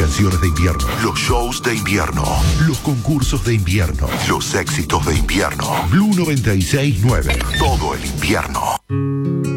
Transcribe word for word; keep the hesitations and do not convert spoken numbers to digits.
canciones de invierno, los shows de invierno, los concursos de invierno, los éxitos de invierno. Blue noventa y seis punto nueve, todo el invierno.